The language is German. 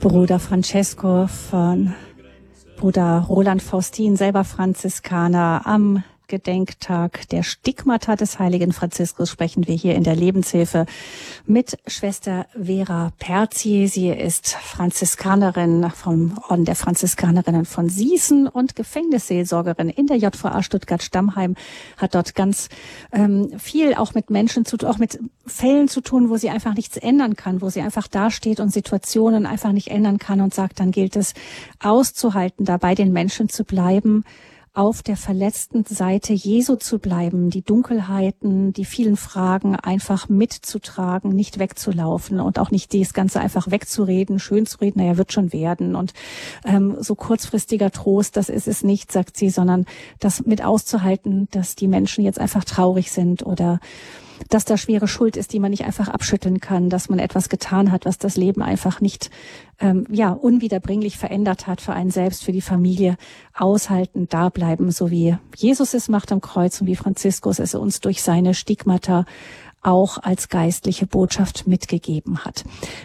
Bruder Francesco von Bruder Roland Faustin, selber Franziskaner. Am Gedenktag der Stigmata des heiligen Franziskus sprechen wir hier in der Lebenshilfe mit Schwester Vera Perzi. Sie ist Franziskanerin vom Orden der Franziskanerinnen von Sießen und Gefängnisseelsorgerin in der JVA Stuttgart-Stammheim, hat dort ganz viel auch mit Menschen zu tun, auch mit Fällen zu tun, wo sie einfach nichts ändern kann, wo sie einfach dasteht und Situationen einfach nicht ändern kann und sagt, dann gilt es auszuhalten, dabei den Menschen zu bleiben, auf der verletzten Seite Jesu zu bleiben, die Dunkelheiten, die vielen Fragen einfach mitzutragen, nicht wegzulaufen und auch nicht das Ganze einfach wegzureden, schön zu reden, naja, wird schon werden. Und so kurzfristiger Trost, das ist es nicht, sagt sie, sondern das mit auszuhalten, dass die Menschen jetzt einfach traurig sind oder dass da schwere Schuld ist, die man nicht einfach abschütteln kann, dass man etwas getan hat, was das Leben einfach nicht unwiederbringlich verändert hat für einen selbst, für die Familie. Aushalten, da bleiben, so wie Jesus es macht am Kreuz und wie Franziskus es uns durch seine Stigmata auch als geistliche Botschaft mitgegeben hat.